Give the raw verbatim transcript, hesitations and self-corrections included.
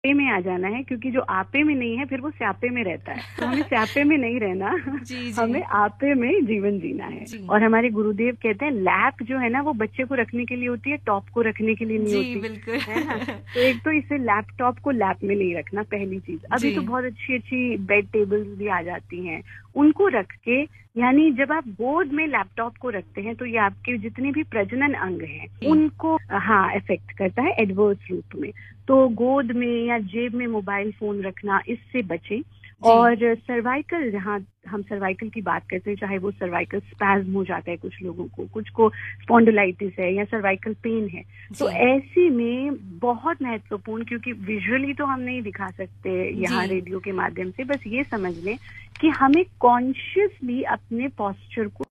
पे में आ जाना है, क्योंकि जो आपे में नहीं है फिर वो स्यापे में रहता है। तो हमें स्यापे में नहीं रहना, जी, जी। हमें आपे में जीवन जीना है। और हमारे गुरुदेव कहते हैं लैप जो है ना वो बच्चे को रखने के लिए होती है, टॉप को रखने के लिए नहीं जी, होती, बिल्कुल। है ना। तो एक तो इसे लैपटॉप को लैप में नहीं रखना, पहली चीज। अभी तो बहुत अच्छी अच्छी बेड टेबल्स भी आ जाती हैं, उनको रख के, यानी जब आप गोद में लैपटॉप को रखते हैं तो ये आपके जितने भी प्रजनन अंग हैं उनको हाँ इफेक्ट करता है एडवर्स रूप में। तो गोद में या जेब में मोबाइल फोन रखना, इससे बचें। और सर्वाइकल, जहाँ हम सर्वाइकल की बात करते हैं, चाहे वो सर्वाइकल स्पैज्म हो जाता है कुछ लोगों को, कुछ को स्पॉन्डिलाइटिस है या सर्वाइकल पेन है, तो ऐसे में बहुत महत्वपूर्ण, क्योंकि विजुअली तो हम नहीं दिखा सकते यहाँ रेडियो के माध्यम से, बस ये समझ लें कि हमें कॉन्शियसली अपने पोस्चर को